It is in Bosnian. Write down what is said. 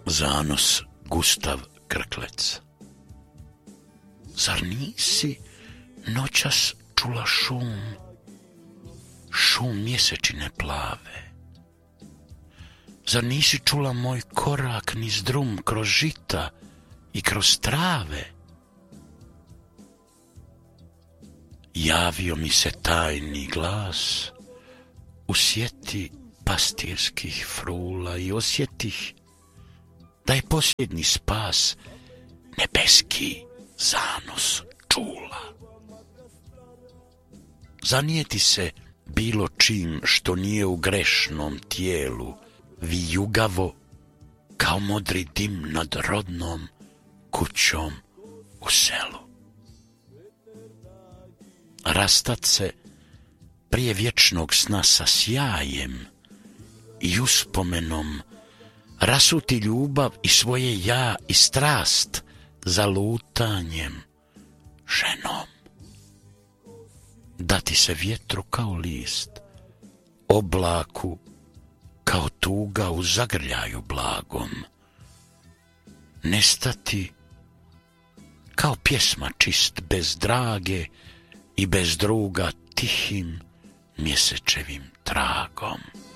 Zanos Gustav Krklec. Zar nisi noćas čula šum mjesečine plave? Zar nisi čula moj korak niz drum kroz žita i kroz trave? Javio mi se tajni glas u sjeti pastirskih frula i osjetih da je posljednji spas nebeski zanos čula. Zanijeti se bilo čim što nije u grešnom tijelu, vijugavo kao modri dim nad rodnom kućom u selu. Rastat se prije vječnog sna sa sjajem i uspomenom, rasuti ljubav i svoje ja i strast za lutanjem ženom. Dati se vjetru kao list, oblaku kao tuga u zagrljaju blagom, nestati kao pjesma čist bez drage i bez druga tihim mjesečevim tragom.